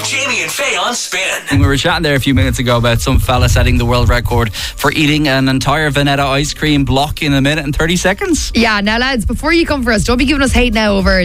Jamie and Faye on Spin. We were chatting there a few minutes ago about some fella setting the world record for eating an entire Vanetta ice cream block in a minute and 30 seconds. Yeah, now lads, before you come for us, don't be giving us hate now over,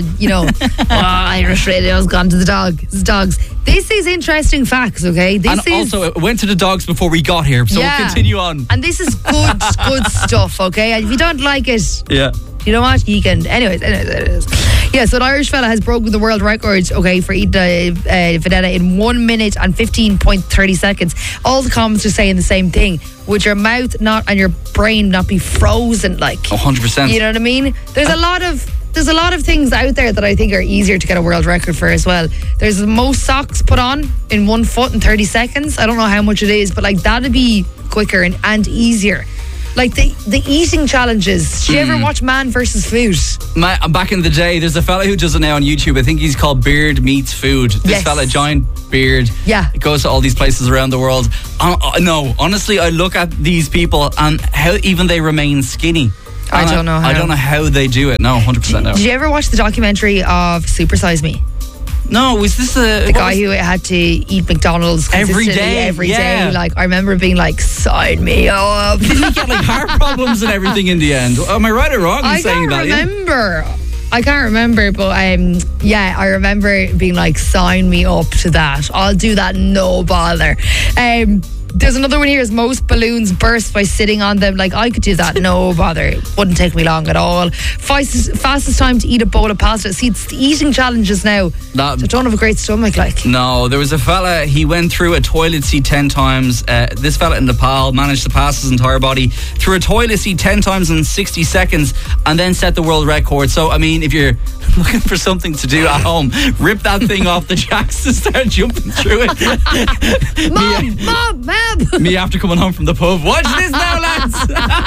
Irish radio's gone to the dogs. This is interesting facts, okay? Also, it went to the dogs before we got here, so we'll continue on. And this is good stuff, okay? And if you don't like it, yeah, you know what? You can. Anyways, it is. Yeah, so an Irish fella has broken the world record, okay, for eating a Vanetta in 1 minute and 15.30 seconds. All the comments are saying the same thing. Would your mouth not and your brain not be frozen, like? 100%. You know what I mean? There's a lot of things out there that I think are easier to get a world record for as well. There's the most socks put on in 1 foot in 30 seconds. I don't know how much it is, but like that'd be quicker and easier. Like the eating challenges. Did you ever watch Man vs. Food? Back in the day, there's a fella who does it now on YouTube. I think he's called Beard Meets Food. This fella, giant beard. Yeah. Goes to all these places around the world. No, honestly, I look at these people and how even they remain skinny. I don't know how. I don't know how they do it. No, 100% no. Did you ever watch the documentary of Super Size Me? No, was this the guy who had to eat McDonald's every day? Like, I remember being like, sign me up. Did he get like heart problems and everything in the end? Am I right or wrong in saying that? I can't remember, but I remember being like, sign me up to that. I'll do that, no bother. There's another one here, is most balloons burst by sitting on them. Like, I could do that, no bother. Wouldn't take me long at all. Fastest time to eat a bowl of pasta. See, it's the eating challenges now. So don't have a great stomach, like. No, there was a fella, he went through a toilet seat 10 times. This fella in Nepal managed to pass his entire body through a toilet seat 10 times in 60 seconds and then set the world record. So, I mean, if you're looking for something to do at home, rip that thing off the jacks and start jumping through it. Mom, me after coming home from the pub. Watch this now, lads.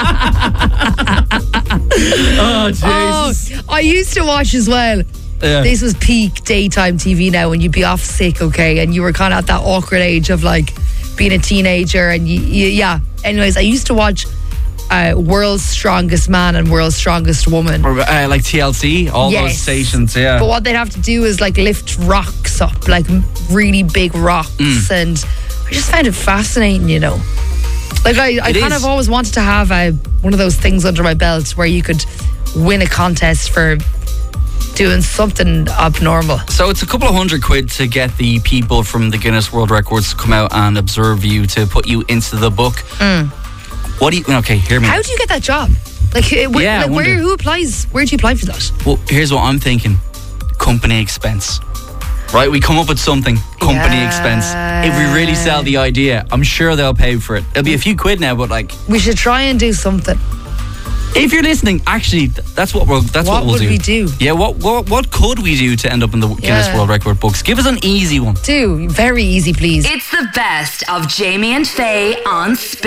Oh, Jesus. I used to watch as well. Yeah. This was peak daytime TV now, when you'd be off sick, okay, and you were kind of at that awkward age of like being a teenager, and anyways, I used to watch World's Strongest Man and World's Strongest Woman, or like TLC, all those stations. Yeah, but what they'd have to do is like lift rocks up, like really big rocks, and I just found it fascinating, you know. Like I kind of always wanted to have one of those things under my belt where you could win a contest for doing something abnormal. So it's a couple of £100 to get the people from the Guinness World Records to come out and observe you, to put you into the book. What do you? Okay, hear me. How do you get that job? Like, who applies? Where do you apply for that? Well, here's what I'm thinking: company expense. Right, we come up with something, company expense. If we really sell the idea, I'm sure they'll pay for it. It'll be a few quid now, but like, we should try and do something. If you're listening, actually, that's what we'll do. What would we do? Yeah, what could we do to end up in the Guinness World Record books? Give us an easy one. Very easy, please. It's the best of Jamie and Faye on Spin.